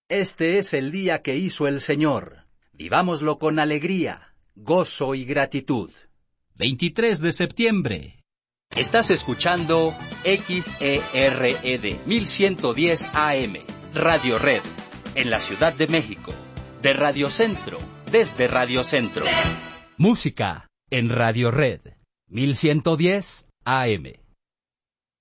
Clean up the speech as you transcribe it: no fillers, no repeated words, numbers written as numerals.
Este es el día que hizo el Señor. Vivámoslo con alegría, gozo y gratitud. 23 de septiembre. Estás escuchando XERED 1110 AM, Radio Red, en la Ciudad de México. De Radio Centro, desde Radio Centro. Música en Radio Red 1110 AM.